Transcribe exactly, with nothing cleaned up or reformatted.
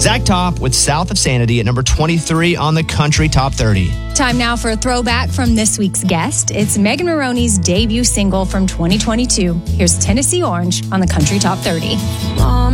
Zach Top with South of Sanity at number twenty-three on the Country Top thirty. Time now for a throwback from this week's guest. It's Megan Maroney's debut single from twenty twenty-two. Here's Tennessee Orange on the Country Top thirty.